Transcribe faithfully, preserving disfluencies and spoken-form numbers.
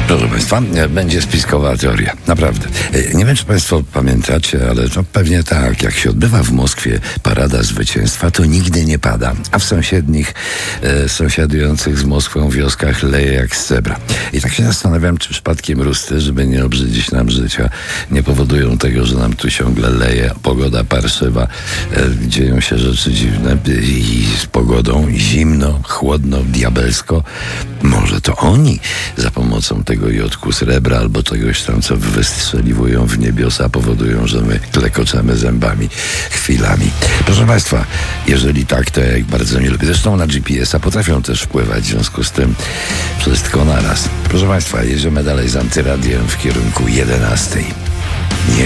Proszę Państwa, będzie spiskowa teoria. Naprawdę. Nie wiem, czy Państwo pamiętacie, ale to pewnie tak. Jak się odbywa w Moskwie parada zwycięstwa, to nigdy nie pada. A w sąsiednich, e, sąsiadujących z Moskwą wioskach leje jak z cebra. I tak się zastanawiam, czy przypadkiem rusty, żeby nie obrzydzić nam życia, nie powodują tego, że nam tu ciągle leje, pogoda parszywa, e, dzieją się rzeczy dziwne i z pogodą zimno, chłodno, diabelsko. Może to oni za pomocą tego jodku srebra albo czegoś tam, co wystrzeliwują w niebiosa, powodują, że my klekoczemy zębami chwilami. Proszę Państwa, jeżeli tak, to ja jak bardzo nie lubię. Zresztą na G P S a potrafią też wpływać, w związku z tym wszystko naraz. Proszę Państwa, jedziemy dalej z Antyradiem w kierunku jedenastej. Nie